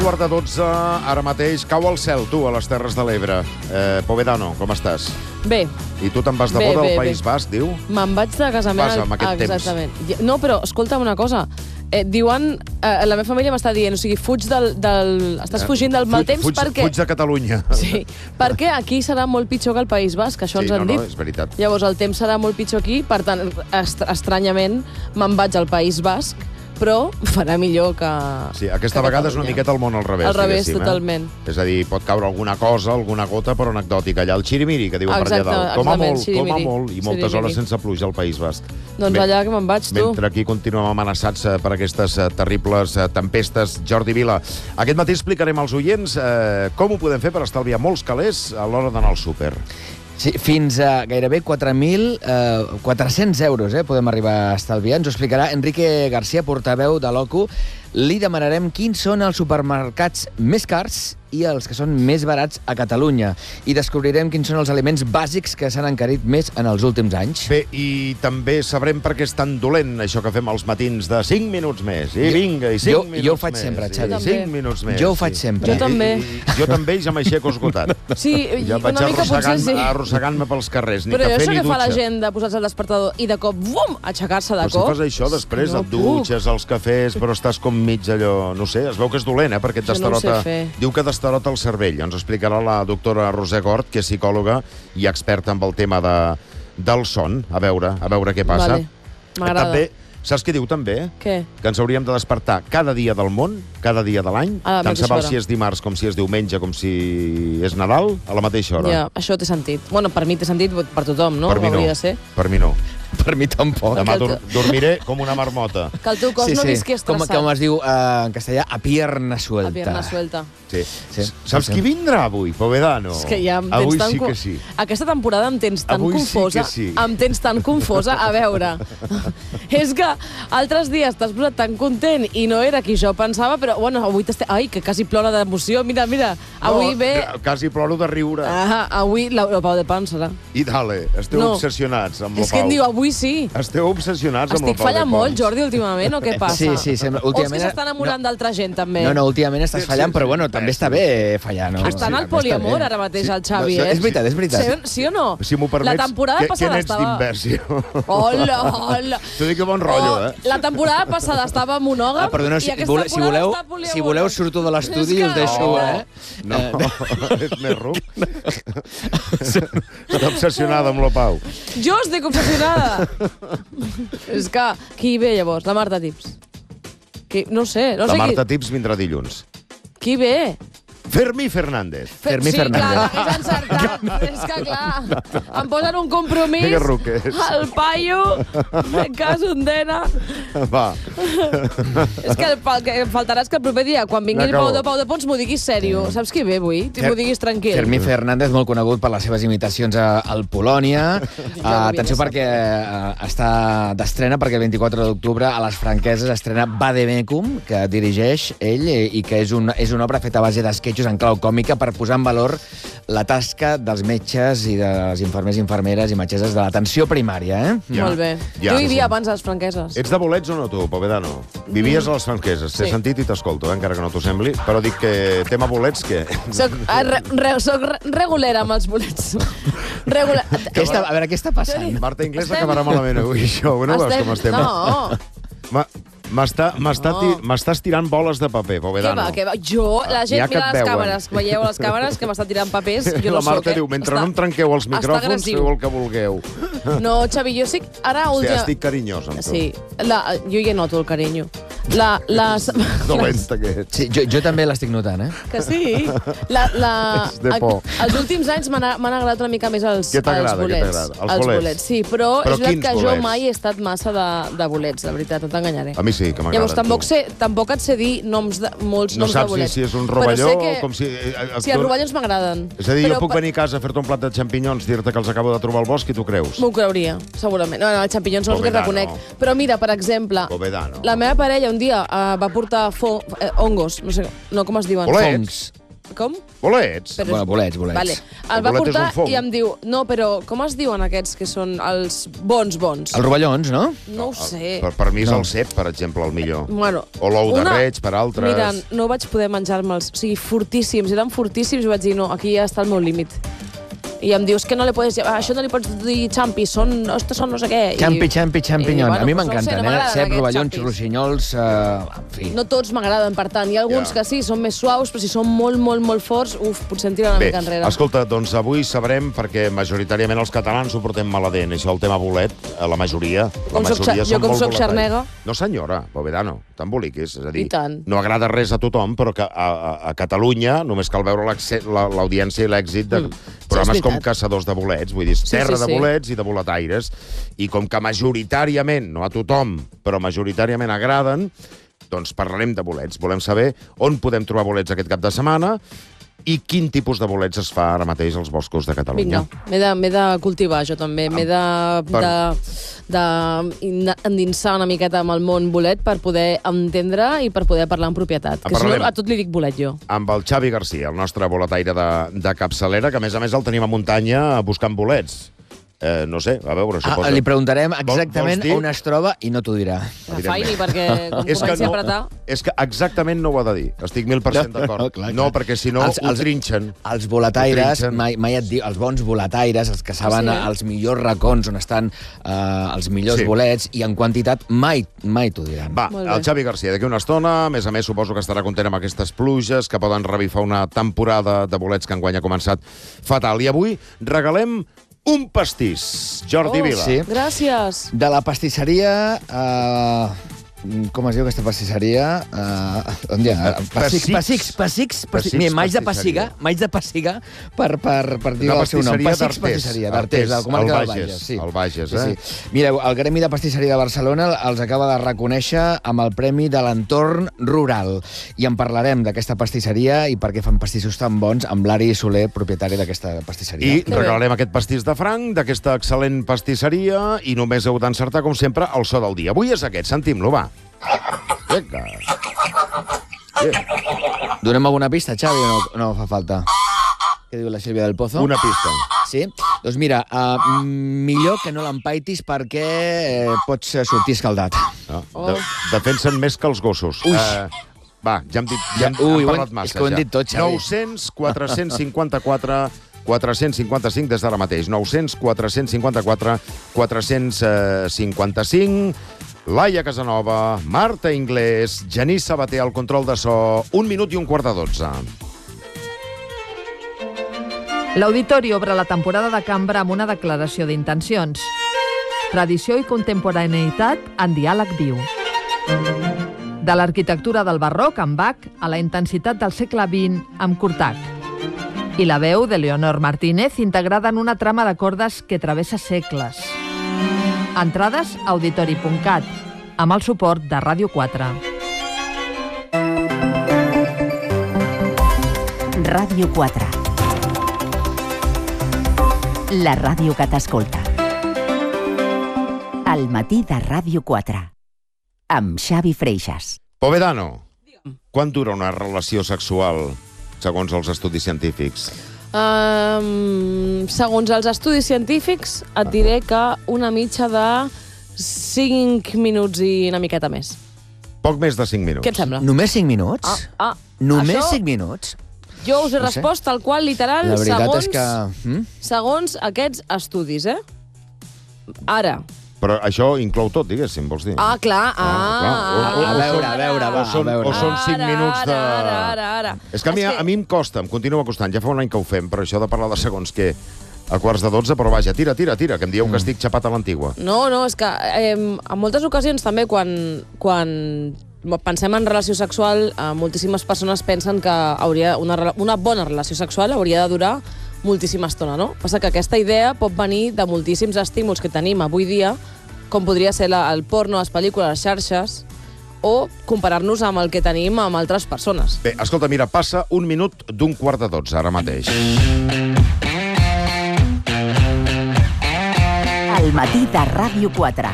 12, ara mateix cau al cel, tu, a les Terres de l'Ebre. Povedano, com estàs? Bé. I tu te'n vas de boda al País Basc, diu? Me'n vaig de casament. Vas amb aquest temps. Exactament. No, però escolta'm una cosa. Diuen, la meva família m'està dient, o sigui, fuig estàs fugint del mal temps perquè... Fuig de Catalunya. Sí, perquè aquí serà molt pitjor que el País Basc, això ens han dit. Sí, no, és veritat. Llavors, el temps serà molt pitjor aquí, per tant, estranyament, me'n vaig al País Basc, però farà millor que... Sí, aquesta vegada és una miqueta el món al revés, al revés, totalment. És a dir, pot caure alguna cosa, alguna gota, però anecdòtica. Allà el xirimiri, que diuen per allà dalt. Com a molt, i moltes hores sense pluja al País Basc. Doncs allà que me'n vaig, tu. Mentre aquí continuem amenaçats per aquestes terribles tempestes. Jordi Vila, aquest matí explicarem als oients com ho podem fer per estalviar molts calés a l'hora d'anar al súper. Sí, fins a gairebé 4.400 euros podem arribar a estalviar. Ens ho explicarà Enrique García, portaveu de l'OCU. Li demanarem quins són els supermercats més cars i els que són més barats a Catalunya. I descobrirem quins són els aliments bàsics que s'han encarit més en els últims anys. Bé, i també sabrem per què és tan dolent això que fem als matins de 5 minuts més. I vinga, i 5 minuts més. Jo ho faig sempre, Xavi. 5 minuts més. Jo ho faig sempre. Jo també. Jo també ja m'aixeco esgotat. Sí, ja vaig una mica potser sí. arrossegant-me pels carrers, ni però cafè ni dutxa. Però això que fa la gent de posar-se al despertador i de cop, bum, aixecar-se de cop... Però si fas això després, et dutxes, els cafès, però estàs com mig allò... No sé, es veu que és dolent, perquè et destarota... Diu que destarota el cervell. Ens explicarà la doctora Roser Gort, que és psicòloga i experta en el tema del son. A veure què passa. Vale, m'agrada. També, saps què diu també? Què? Que ens hauríem de despertar cada dia del món, cada dia de l'any, tant se val si és dimarts com si és diumenge, com si és Nadal, a la mateixa hora. Ja, això té sentit. Bueno, per mi té sentit, per tothom, no? Per mi no. Per mi no. Per mi tampoc. Demà dormiré com una marmota. Que el teu cos no visqui estressat. Com es diu en castellà, a pierna suelta. A pierna suelta. Sí. Saps qui vindrà avui, Povedano? És que ja avui sí que sí. Aquesta temporada em tens tan confosa. Em tens tan confosa. A veure, és que altres dies t'has posat tan content i no era qui jo pensava, però bueno, avui ai, que quasi plora d'emoció. Mira, avui ve... Quasi ploro de riure. Avui la Pau de Pan serà. I dale, esteu obsessionats amb la Pau. És que em diu avui sí. Esteu obsessionats amb la Pau de Pan. Estic fallant molt, Jordi, últimament, o què passa? Sí, sembla. O és que s'està enamorant d'altra gent, també? No, últimament estàs fallant, però bueno, també està bé fallar, no? Està en el poliamor ara mateix, el Xavi, És veritat. Sí o no? Si m'ho permets, la temporada passada què n'ets d'inversió? Hola! T'ho dic que bon rotllo, La temporada passada estava monògam i aquesta temporada està poliamor. Si voleu, surto de l'estudi i us deixo, No, és més ruc. Està obsessionada amb la Pau. Jo estic obsessionada. És que, qui ve llavors? La Marta Tips. No sé. La Marta Tips vindrà dilluns. Qui ve? Fermí Fernández. Fermí Fernández. Sí, clar, és encertat. És que, clar, em posen un compromís. El paio, cas Ondena. Va. És que el que em faltarà és que el proper dia, quan vingui el Pau de Pons, m'ho diguis sèrio. Saps qui ve avui? M'ho diguis tranquil. Fermí Fernández, molt conegut per les seves imitacions al Polònia. Atenció perquè està d'estrena, perquè el 24 d'octubre a les Franqueses estrena Vademecum, que dirigeix ell i que és una obra feta a base d'esquetxos en clau còmica per posar en valor la tasca dels metges i de les infermers i infermeres i metgesses de l'atenció primària, Molt bé. Jo vivia abans a les Franqueses. Ets de bolets o no, tu, Povedano? Vivies a les Franqueses. T'he sentit i t'escolto, encara que no t'ho sembli, però dic que tema bolets, què? Soc regulera amb els bolets. A veure, què està passant? Marta Inglés acabarà malament avui, això. No veus com estem? No. M'estàs tirant boles de paper, Povedano. Què va? Jo, la gent mira les càmeres. Veieu les càmeres que m'està tirant papers? Jo no la Marta diu, mentre no em trenqueu els micròfons, feu el que vulgueu. No, Xavi, jo estic... Ara estic carinyós amb tu. Sí, jo ja noto el carinyo. Dolenta que ets. Sí, jo també l'estic notant, Que sí. És de por. Els últims anys m'han agradat una mica més els bolets. Què t'agrada? Els bolets? Sí, però és veritat que jo mai he estat massa de bolets, de veritat, no t'enganyaré. A mi sí, que m'agraden. Llavors, tampoc et sé dir molts noms de bolets. No saps si és un rovelló o com si... Sí, els rovellons m'agraden. És a dir, jo puc venir a casa a fer-te un plat de xampinyons, dir-te que els acabo de trobar al bosc i tu creus? M'ho creuria, segurament. No, els xampinyons són els que reconec. Però mira, per exemple, la meva parella un dia va portar hongos, no sé com es diuen. Bolets? Com? Bolets. Bueno, bolets. Vale. El va portar i em diu, no, però com es diuen aquests que són els bons? Els rovellons, no? No ho sé. Per mi és el cep, per exemple, el millor. Bueno, o l'ou de reig, per altres. Mira, no vaig poder menjar-me'ls. O sigui, fortíssims, eren fortíssims, i vaig dir, no, aquí ja està el meu límit. I em dius que no li pots dir, això no li pots dir xampi, estos són no sé què. Xampi, a mi m'encanten, cep, rovellons, rossinyols, en fi. No tots m'agraden, per tant. Hi ha alguns que sí, són més suaus, però si són molt forts, potser em tiren una mica enrere. Escolta, doncs avui sabrem, perquè majoritàriament els catalans ho portem maladent, això el tema bolet, la majoria jo com soc xarnega. No senyora, Povedano, t'emboliquis, és a dir, no agrada res a tothom, però que a Catalunya només cal veure l'audiència i l'èxit de programes com Caçadors de bolets, vull dir, terra de bolets i de boletaires, i com que majoritàriament, no a tothom, però majoritàriament agraden, doncs parlarem de bolets. Volem saber on podem trobar bolets aquest cap de setmana i quin tipus de bolets es fa ara mateix als boscos de Catalunya. Vinga, m'he de cultivar jo també, m'he d'endinsar una miqueta amb el món bolet per poder entendre i per poder parlar en propietat. Que si no, a tot li dic bolet jo. Amb el Xavi Garcia, el nostre boletaire de capçalera, que a més el tenim a muntanya buscant bolets. No sé, a veure, suposo... Li preguntarem exactament on es troba i no t'ho dirà. Faini, perquè com comenci a apretar... És que exactament no ho ha de dir. Estic 1000% d'acord. No, perquè si no ho trinxen. Els boletaires, mai et diu, els bons boletaires, els que saben els millors racons on estan els millors bolets, i en quantitat mai t'ho diran. Va, el Xavi Garcia, d'aquí una estona, a més suposo que estarà content amb aquestes pluges que poden revifar una temporada de bolets que enguany ha començat fatal. I avui regalem un pastís. Jordi Vila. Sí. Gràcies. De la pastisseria... com es diu aquesta pastisseria? On hi ha? Pessics. M'haig de pessigar per dir el seu nom. Pessics Pastisseria d'Artés, de la comarca del Bages. El Bages, eh? Mireu, el Gremi de Pastisseria de Barcelona els acaba de reconèixer amb el Premi de l'Entorn Rural. I en parlarem d'aquesta pastisseria i per què fan pastissos tan bons amb l'Ari Soler, propietari d'aquesta pastisseria. I regalarem aquest pastís de franc d'aquesta excel·lent pastisseria i només heu d'encertar, com sempre, el so del dia. Avui és aquest, sentim-lo, va. Vinga. Donem alguna pista, Xavi, o no fa falta? Què diu la Sílvia del Pozo? Una pista. Sí? Doncs mira, millor que no l'empaitis perquè pots sortir escaldat. Defensen més que els gossos. Va, ja hem parlat massa. És que ho hem dit tot, Xavi. 900 454 455 des d'ara mateix. 900 454 455. Laia Casanova, Marta Inglés, Genís Sabater al control de so, 1 minut i un quart de 12. L'Auditori obre la temporada de cambra amb una declaració d'intencions. Tradició i contemporaneïtat en diàleg viu. De l'arquitectura del barroc amb Bach a la intensitat del segle XX amb Kurtak. I la veu de Leonor Martínez integrada en una trama de cordes que travessa segles. Entrades a auditori.cat, amb el suport de Ràdio 4. Ràdio 4. La ràdio que t'escolta. Al matí de Ràdio 4. Amb Xavi Freixas. Povedano, quant dura una relació sexual, segons els estudis científics? Segons els estudis científics, et diré que una mitja de 5 minuts i una miqueta més. Poc més de 5 minuts. Què et sembla? Només 5 minuts? Només 5 minuts? Jo us he respost tal qual, literal, la veritat és que... segons aquests estudis, Ara. Però això inclou tot, diguéssim, vols dir? Clar. A veure. O són 5 minuts de... Ara. És que a mi em costa, em continua costant. Ja fa un any que ho fem, però això de parlar de segons què a quarts de 12, però vaja, tira, que em dieu que estic xapat a l'antigua. No, és que en moltes ocasions també quan pensem en relació sexual, moltíssimes persones pensen que una bona relació sexual hauria de durar moltíssima estona, no? Passa que aquesta idea pot venir de moltíssims estímuls que tenim avui dia, com podria ser el porno, les pel·lícules, les xarxes, o comparar-nos amb el que tenim amb altres persones. Bé, escolta, mira, passa 1 minut d'un quart de 12, ara mateix. El matí de Ràdio 4.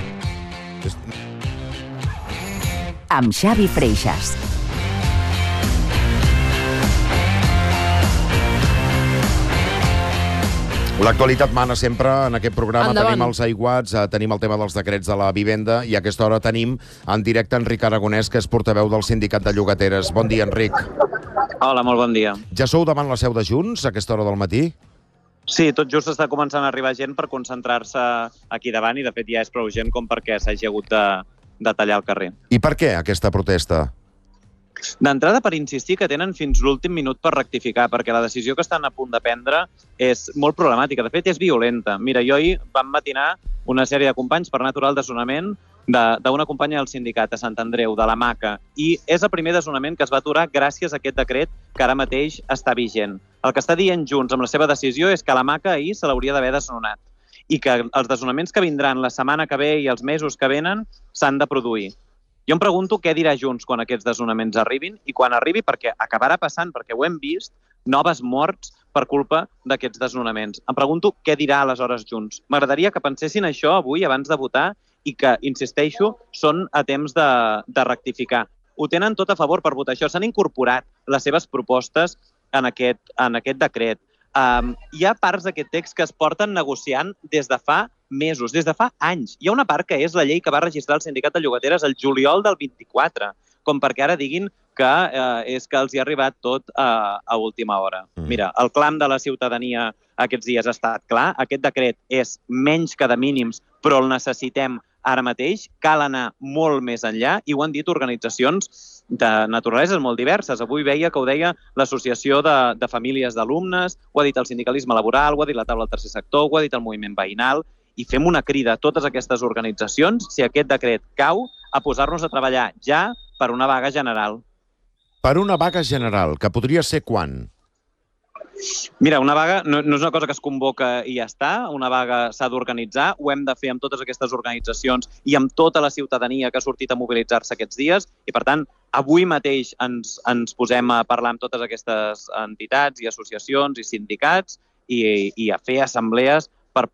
Amb Xavi Freixas. L'actualitat mana sempre en aquest programa. Endavant. Tenim els aiguats, tenim el tema dels decrets de la vivenda i a aquesta hora tenim en directe Enric Aragonès, que és portaveu del Sindicat de Llogateres. Bon dia, Enric. Hola, molt bon dia. Ja sou davant la seu de Junts a aquesta hora del matí? Sí, tot just està començant a arribar gent per concentrar-se aquí davant i, de fet, ja és prou gent com perquè s'hagi hagut de tallar el carrer. I per què aquesta protesta? D'entrada, per insistir que tenen fins l'últim minut per rectificar, perquè la decisió que estan a punt de prendre és molt problemàtica. De fet, és violenta. Mira, jo ahir vam matinar una sèrie de companys per anar a aturar el desnonament d'una companya del sindicat a Sant Andreu, de la Maca, i és el primer desnonament que es va aturar gràcies a aquest decret que ara mateix està vigent. El que està dient Junts amb la seva decisió és que la Maca ahir se l'hauria d'haver desnonat i que els desnonaments que vindran la setmana que ve i els mesos que venen s'han de produir. Jo em pregunto què dirà Junts quan aquests desnonaments arribin i quan arribi, perquè acabarà passant, perquè ho hem vist, noves morts per culpa d'aquests desnonaments. Em pregunto què dirà aleshores Junts. M'agradaria que pensessin això avui abans de votar i que, insisteixo, són a temps de rectificar. Ho tenen tot a favor per votar això. S'han incorporat les seves propostes en aquest decret. Hi ha parts d'aquest text que es porten negociant des de fa mesos, des de fa anys. Hi ha una part que és la llei que va registrar el Sindicat de Llogateres el juliol del 24, com perquè ara diguin que és que els hi ha arribat tot a última hora. Mira, el clam de la ciutadania aquests dies ha estat clar. Aquest decret és menys que de mínims, però el necessitem ara mateix. Cal anar molt més enllà i ho han dit organitzacions de naturaleses molt diverses. Avui veia que ho deia l'Associació de Famílies d'Alumnes, ho ha dit el sindicalisme laboral, ho ha dit la taula del tercer sector, ho ha dit el moviment veïnal, i fem una crida a totes aquestes organitzacions, si aquest decret cau, a posar-nos a treballar ja per una vaga general. Per una vaga general, que podria ser quan? Mira, una vaga no és una cosa que es convoca i ja està. Una vaga s'ha d'organitzar. Ho hem de fer amb totes aquestes organitzacions i amb tota la ciutadania que ha sortit a mobilitzar-se aquests dies. I, per tant, avui mateix ens posem a parlar amb totes aquestes entitats i associacions i sindicats i a fer assemblees per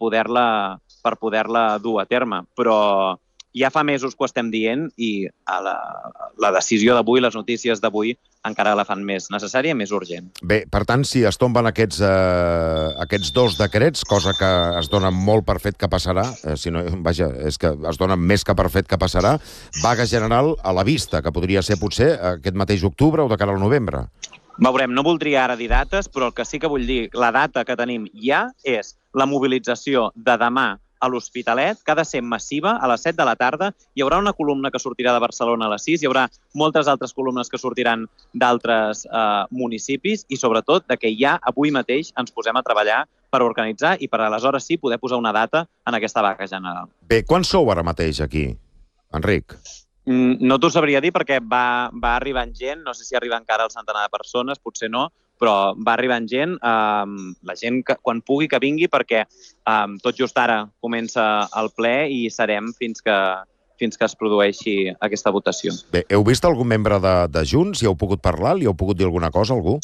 poder-la dur a terme. Però ja fa mesos que ho estem dient i la decisió d'avui, les notícies d'avui, encara la fan més necessària i més urgent. Bé, per tant, si es tomben aquests dos decrets, cosa que es dona molt per fet que passarà, vaja, és que es dona més que per fet que passarà, vaga general a la vista, que podria ser potser aquest mateix octubre o de cara al novembre. Veurem, no voldria ara dir dates, però el que sí que vull dir, la data que tenim ja és la mobilització de demà a l'Hospitalet, que ha de ser massiva, a les 7 de la tarda. Hi haurà una columna que sortirà de Barcelona a les 6, hi haurà moltes altres columnes que sortiran d'altres municipis i, sobretot, que ja avui mateix ens posem a treballar per organitzar i per aleshores sí poder posar una data en aquesta vaga general. Bé, quan sou ara mateix aquí, Enric? No t'ho sabria dir perquè va arribant gent, no sé si arriba encara el centenar de persones, potser no, però va arribant gent, la gent quan pugui que vingui perquè tot just ara comença el ple i serem fins que es produeixi aquesta votació. Bé, heu vist algun membre de Junts? Hi heu pogut parlar? Li heu pogut dir alguna cosa a algú?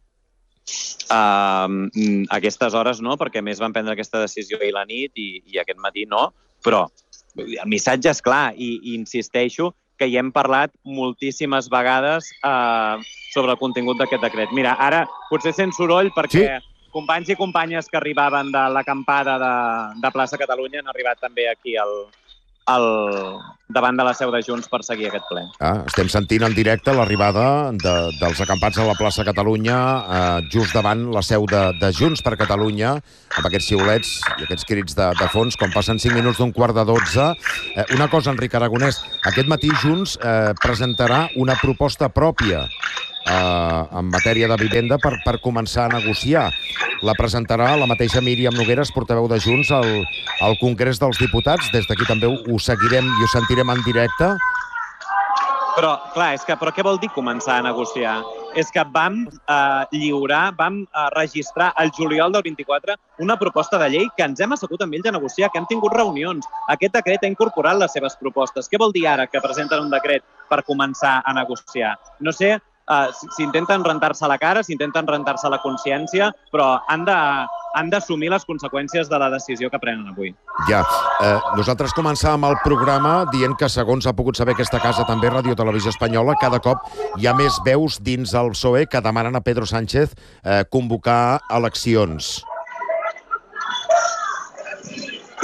A aquestes hores no, perquè més van prendre aquesta decisió ahir a la nit i aquest matí no, però el missatge és clar i insisteixo que hi hem parlat moltíssimes vegades sobre el contingut d'aquest decret. Mira, ara potser sent soroll perquè companys i companyes que arribaven de l'acampada de Plaça Catalunya han arribat també aquí davant de la seu de Junts per seguir aquest ple. Estem sentint en directe l'arribada dels acampats a la plaça Catalunya just davant la seu de Junts per Catalunya, amb aquests xiulets i aquests crits de fons, com passen 5 minuts d'un quart de 12. Una cosa, Enric Aragonès, aquest matí Junts presentarà una proposta pròpia en matèria de vivenda per començar a negociar. La presentarà la mateixa Míriam Nogueras, portaveu de Junts, al Congrés dels Diputats. Des d'aquí també ho seguirem i ho sentirem en directe. Però, clar, però què vol dir començar a negociar? És que vam registrar el juliol del 24 una proposta de llei que ens hem assegut amb ells a negociar, que hem tingut reunions. Aquest decret ha incorporat les seves propostes. Què vol dir ara que presenten un decret per començar a negociar? No sé si intenten rentar-se la cara, si intenten rentar-se la consciència, però han d'assumir les conseqüències de la decisió que prenen avui. Ja. Nosaltres començàvem el programa dient que, segons ha pogut saber aquesta casa, també Ràdio Televisió Espanyola, cada cop hi ha més veus dins el PSOE que demanen a Pedro Sánchez convocar eleccions.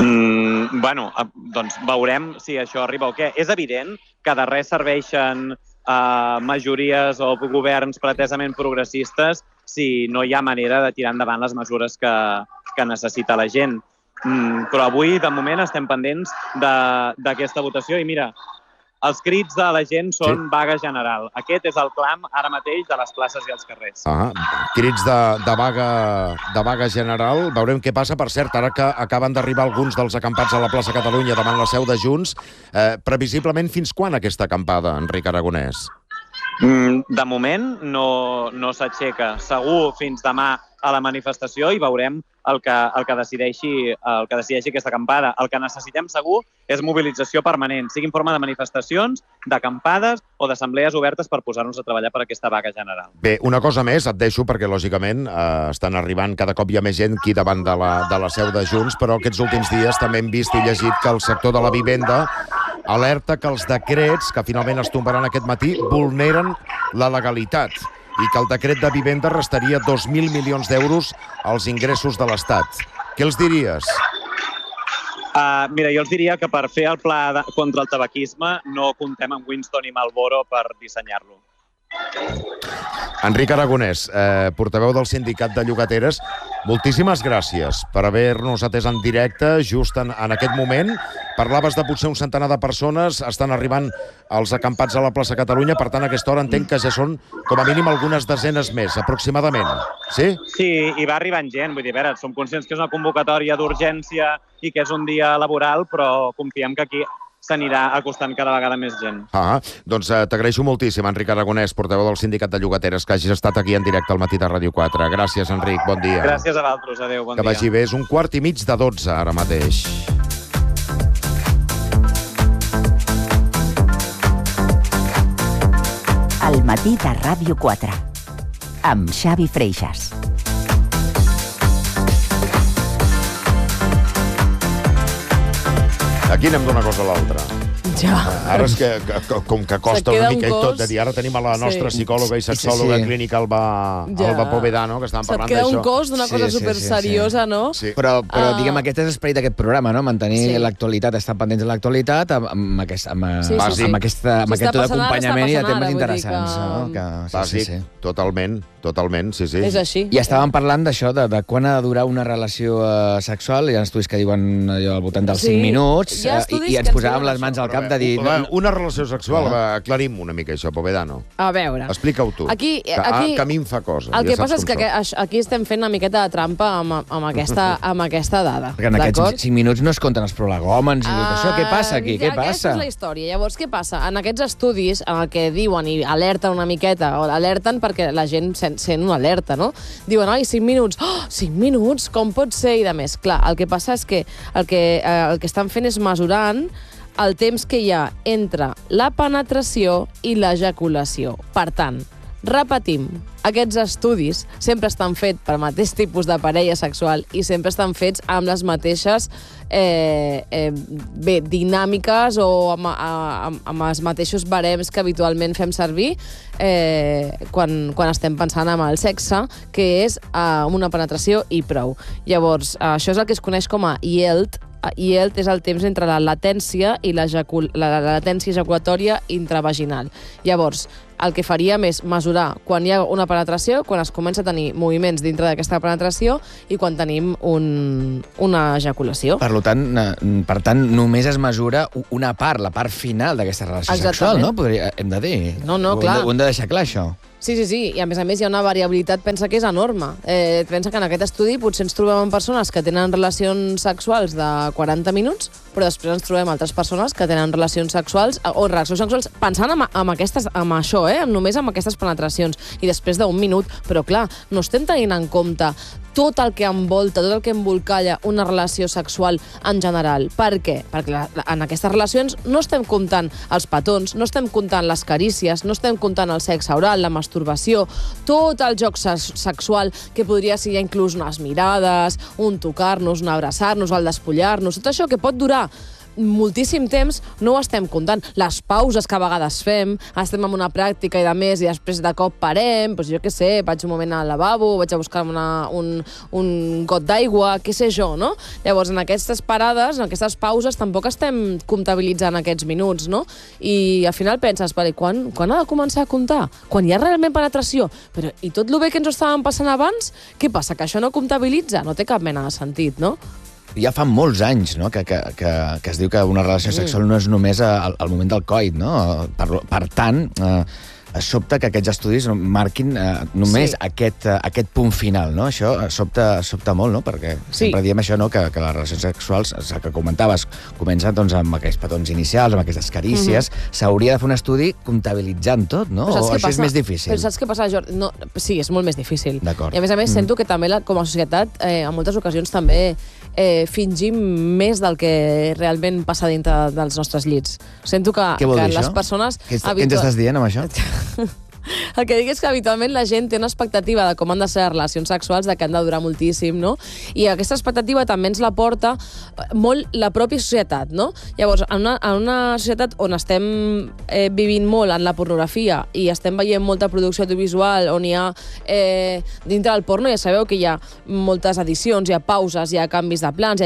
Bueno, doncs veurem si això arriba o què. És evident que de res serveixen majories o governs pretesament progressistes si no hi ha manera de tirar endavant les mesures que necessita la gent. Però avui, de moment, estem pendents d'aquesta votació i mira, els crits de la gent són vaga general. Aquest és el clam ara mateix de les places i els carrers. Crits de vaga general. Veurem què passa. Per cert, ara que acaben d'arribar alguns dels acampats a la plaça Catalunya davant la seu de Junts, previsiblement fins quan aquesta acampada, Enric Aragonès? De moment no s'aixeca. Segur fins demà a la manifestació i veurem el que decideixi aquesta acampada. El que necessitem segur és mobilització permanent, sigui en forma de manifestacions, d'acampades o d'assemblees obertes per posar-nos a treballar per aquesta vaga general. Bé, una cosa més, et deixo perquè, lògicament, estan arribant cada cop hi ha més gent aquí davant de la seu de Junts, però aquests últims dies també hem vist i llegit que el sector de la vivenda alerta que els decrets que finalment es tombaran aquest matí vulneren la legalitat i que el decret de vivenda restaria 2.000 milions d'euros als ingressos de l'Estat. Què els diries? Mira, jo els diria que per fer el pla contra el tabaquisme no comptem amb Winston i Marlboro per dissenyar-lo. Enric Aragonès, portaveu del Sindicat de Llogateres, moltíssimes gràcies per haver-nos atès en directe just en aquest moment. Parlaves de potser un centenar de persones, estan arribant als acampats a la plaça Catalunya, per tant, a aquesta hora entenc que ja són com a mínim algunes desenes més, aproximadament. Sí? Sí, i va arribant gent. Vull dir, a veure, som conscients que és una convocatòria d'urgència i que és un dia laboral, però confiem que aquí s'anirà acostant cada vegada més gent. Doncs t'agraeixo moltíssim, Enric Aragonès, portaveu del Sindicat de Llogateres, que hagis estat aquí en directe al matí de Ràdio 4. Gràcies, Enric, bon dia. Gràcies a vosaltres, adéu, bon dia. Que vagi bé, és 11:15 ara mateix. Al matí de Ràdio 4, amb Xavi Freixas. Aquí anem d'una cosa a l'altra. Ja. Ara és que com que costa una mica i tot de dir, ara tenim a la nostra psicòloga i sexòloga clínica, Alba Povedano, que estàvem parlant d'això. Se't queda un cos d'una cosa superseriosa, no? Sí. Però diguem, aquest és l'esperit d'aquest programa, no? Mantenir l'actualitat, estar pendents de l'actualitat amb aquest to d'acompanyament i de temes interessants. Bàsic, totalment, sí. És així. I estàvem parlant d'això, de quan ha de durar una relació sexual. Hi ha estudis que diuen allò al voltant dels 5 minuts i ens posàvem les mans al cap de dir... Una relació sexual, aclarim una mica això, Povedano. A veure... Explica-ho tu, que a mi em fa cosa. El que passa és que aquí estem fent una miqueta de trampa amb aquesta dada. Perquè en aquests 5 minuts no es compten els prolegòmens i tot això. Què passa aquí? Què passa? Aquesta és la història. Llavors, què passa? En aquests estudis, en el que diuen i alerten una miqueta, o alerten perquè la gent sent una alerta, no? Diuen, 5 minuts. 5 minuts? Com pot ser? I de més. Clar, el que passa és que el que estan fent és mesurant el temps que hi ha entre la penetració i l'ejaculació. Per tant, repetim, aquests estudis sempre estan fets per mateix tipus de parella sexual i sempre estan fets amb les mateixes dinàmiques o amb els mateixos barems que habitualment fem servir quan estem pensant en el sexe, que és una penetració i prou. Llavors, això és el que es coneix com a IELT. IELT és el temps entre la latència i la latència ejaculatòria intravaginal. Llavors, el que faríem és mesurar quan hi ha una penetració, quan es comença a tenir moviments dintre d'aquesta penetració i quan tenim una ejaculació. Per tant, només es mesura una part, la part final d'aquesta relació sexual, no? Hem de dir. No, clar. Ho hem de deixar clar, això. Sí, i a més hi ha una variabilitat, pensa que és enorme. Pensa que en aquest estudi potser ens trobem amb persones que tenen relacions sexuals de 40 minuts, però després ens trobem altres persones que tenen relacions sexuals pensant amb això, només amb aquestes penetracions, i després d'1 minut, però clar, no estem tenint en compte tot el que envolta, tot el que embolcalla una relació sexual en general. Per què? Perquè en aquestes relacions no estem comptant els petons, no estem comptant les carícies, no estem comptant el sexe oral, la masturbació, tot el joc sexual que podria ser inclús unes mirades, un tocar-nos, un abraçar-nos, el despullar-nos, tot això que pot durar moltíssim temps no ho estem comptant. Les pauses que a vegades fem, estem en una pràctica i de més, i després de cop parem, doncs jo què sé, vaig un moment al lavabo, vaig a buscar un got d'aigua, què sé jo, no? Llavors, en aquestes parades, en aquestes pauses, tampoc estem comptabilitzant aquests minuts, no? I al final penses, vale, quan ha de començar a comptar? Quan hi ha realment penetració? Però i tot el bé que ens ho estàvem passant abans, què passa? Que això no comptabilitza? No té cap mena de sentit, no? Ja fa molts anys, no?, que es diu que una relació sexual no és només al moment del coit, no? Per tant, sobta que aquests estudis marquin només aquest punt final, no? Això sobta molt, no? Perquè sempre diem això, no?, que les relacions sexuals, el que comentaves, comencen doncs, amb aquests petons inicials, amb aquestes carícies. S'hauria de fer un estudi comptabilitzant tot, no? O això és més difícil? Però saps què passa, Jordi? No, sí, és molt més difícil. D'acord. I a més, sento que també, com a societat, en moltes ocasions també fingim més del que realment passa dintre dels nostres llits. Sento que les persones... Què ens estàs dient amb això? El que dic és que habitualment la gent té una expectativa de com han de ser les relacions sexuals, de que han de durar moltíssim, no? I aquesta expectativa també ens la porta molt la pròpia societat, no? Llavors, en una societat on estem vivint molt en la pornografia i estem veient molta producció audiovisual, on hi ha dintre del porno, ja sabeu que hi ha moltes edicions, hi ha pauses, hi ha canvis de plans, hi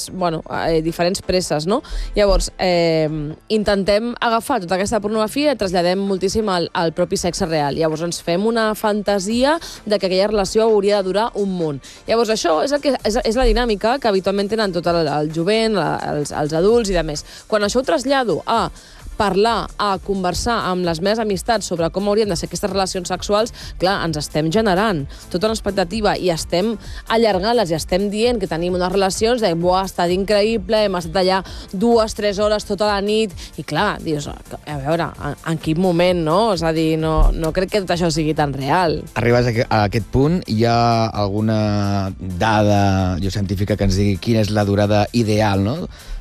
ha diferents presses, no? Llavors, intentem agafar tota aquesta pornografia i traslladem moltíssim al propi sexe real. Llavors ens fem una fantasia de que aquella relació hauria de durar un munt. Llavors això és la dinàmica que habitualment tenen tot el jovent, els adults i demés. Quan això ho trasllado a parlar, a conversar amb les meves amistats sobre com haurien de ser aquestes relacions sexuals, clar, ens estem generant tota una expectativa i estem allargant-les i estem dient que tenim unes relacions de, buah, ha estat increïble, hem estat allà 2-3 hores tota la nit, i clar, dius, a veure, en quin moment, no? És a dir, no crec que tot això sigui tan real. Arribes a aquest punt, hi ha alguna dada científica que ens digui quina és la durada ideal, no?,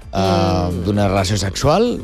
d'una relació sexual?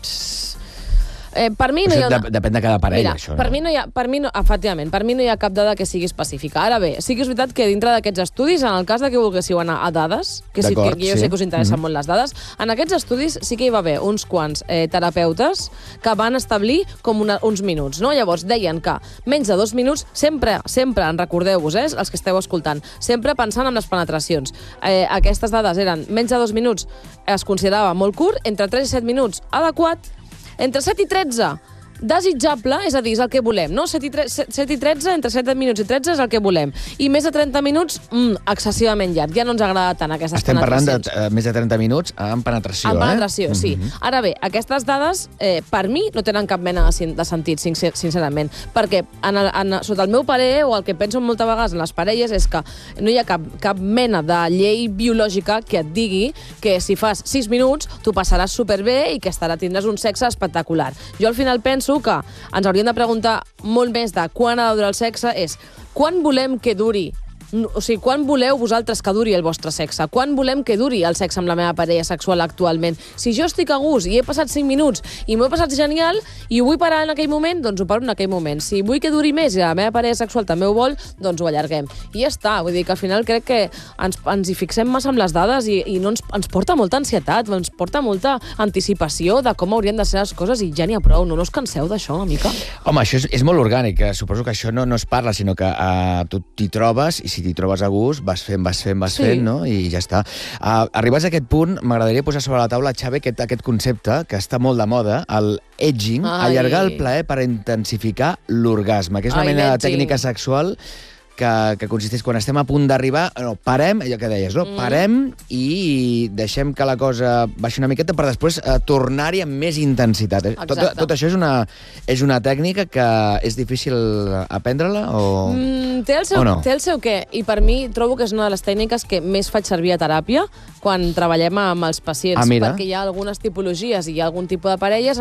Per mi no hi ha Depèn de cada parella, això, no? Efectivament, per mi no hi ha cap dada que sigui específica. Ara bé, sí que és veritat que dintre d'aquests estudis, en el cas de que volguéssiu anar a dades, que jo sé que us interessen molt les dades, en aquests estudis sí que hi va haver uns quants terapeutes que van establir com uns minuts, no? Llavors deien que menys de 2 minuts, sempre, en recordeu-vos, els que esteu escoltant, sempre pensant en les penetracions. Aquestes dades eren menys de 2 minuts, es considerava molt curt, entre 3 i 7 minuts adequat, entre 7 i 13, desitjable, és a dir, és el que volem, no? 7 i 13, entre 7 minuts i 13 és el que volem. I més de 30 minuts, excessivament llarg. Ja no ens agrada tant aquestes penetracions. Estem parlant de més de 30 minuts en penetració, En penetració, sí. Ara bé, aquestes dades, per mi, no tenen cap mena de sentit, sincerament, perquè sota el meu parer, o el que penso moltes vegades en les parelles, és que no hi ha cap mena de llei biològica que et digui que si fas 6 minuts, tu passaràs superbé i que tindràs un sexe espectacular. Jo al final penso que ens hauríem de preguntar molt més de quan ha de durar el sexe, és quan volem que duri, o sigui, quan voleu vosaltres que duri el vostre sexe? Quan volem que duri el sexe amb la meva parella sexual actualment? Si jo estic a gust i he passat 5 minuts i m'ho he passat genial i ho vull parar en aquell moment, doncs ho paro en aquell moment. Si vull que duri més i la meva parella sexual també ho vol, doncs ho allarguem. I ja està. Vull dir que al final crec que ens hi fixem massa amb les dades i no ens porta molta ansietat, ens porta molta anticipació de com haurien de ser les coses i ja n'hi ha prou. No us canseu d'això una mica? Home, això és molt orgànic. Suposo que això no es parla, sinó que tu t'hi trobes i si t'hi trobes a gust, vas fent, no? I ja està. Arribats a aquest punt, m'agradaria posar sobre la taula, Xavi, aquest concepte que està molt de moda, el edging, allargar el plaer per intensificar l'orgasme, que és una mena de tècnica sexual que consisteix quan estem a punt d'arribar, parem, allò que deies, no? Parem i deixem que la cosa baixi una miqueta per després tornar-hi amb més intensitat. Tot això és una tècnica que és difícil aprendre-la o no? Té el seu què, i per mi trobo que és una de les tècniques que més faig servir a teràpia quan treballem amb els pacients, perquè hi ha algunes tipologies i hi ha algun tipus de parelles